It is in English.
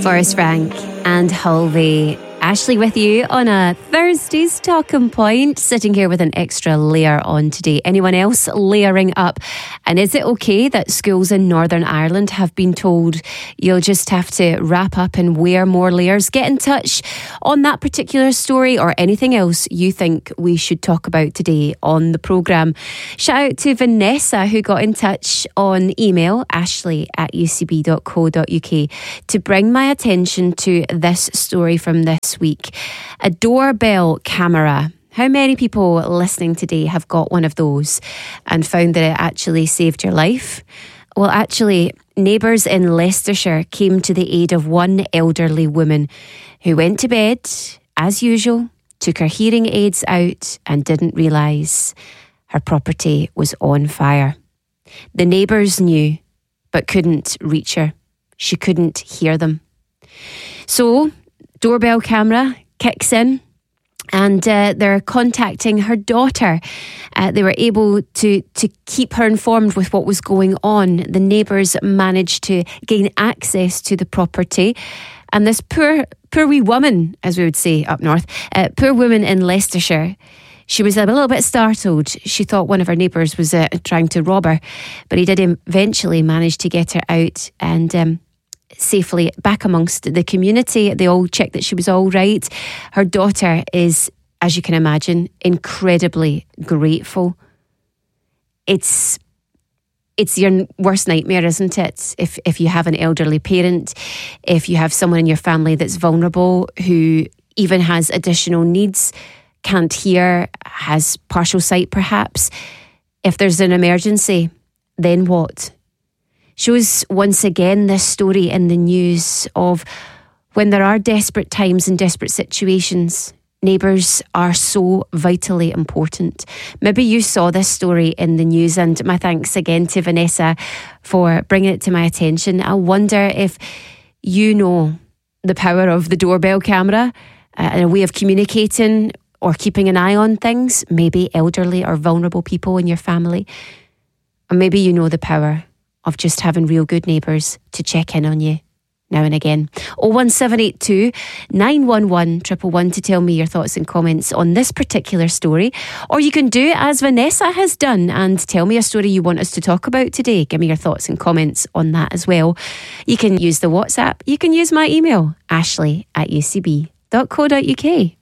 Forrest Frank and Halvey. Ashley with you on a Thursday's Talking Point, sitting here with an extra layer on today. Anyone else layering up? And is it okay that schools in Northern Ireland have been told you'll just have to wrap up and wear more layers? Get in touch on that particular story or anything else you think we should talk about today on the programme. Shout out to Vanessa, who got in touch on email, ashley@ucb.co.uk, to bring my attention to this story from this week. A doorbell camera. How many people listening today have got one of those and found that it actually saved your life? Well, actually, neighbours in Leicestershire came to the aid of one elderly woman who went to bed, as usual, took her hearing aids out and didn't realise her property was on fire. The neighbours knew, but couldn't reach her. She couldn't hear them. So, doorbell camera kicks in and they're contacting her daughter. They were able to keep her informed with what was going on. The neighbours managed to gain access to the property. And this poor wee woman, as we would say up north, poor woman in Leicestershire, she was a little bit startled. She thought one of her neighbours was trying to rob her, but he did eventually manage to get her out and safely back amongst the community. They all checked that she was all right. Her daughter is, as you can imagine, incredibly grateful. It's your worst nightmare, isn't it? If you have an elderly parent, if you have someone in your family that's vulnerable, who even has additional needs, can't hear, has partial sight perhaps. If there's an emergency, then what? Shows once again this story in the news of when there are desperate times and desperate situations, neighbours are so vitally important. Maybe you saw this story in the news, and my thanks again to Vanessa for bringing it to my attention. I wonder if you know the power of the doorbell camera and a way of communicating or keeping an eye on things, maybe elderly or vulnerable people in your family. Or maybe you know the power of just having real good neighbours to check in on you now and again. 01782 911 111 to tell me your thoughts and comments on this particular story. Or you can do as Vanessa has done and tell me a story you want us to talk about today. Give me your thoughts and comments on that as well. You can use the WhatsApp. You can use my email, ashley@ucb.co.uk.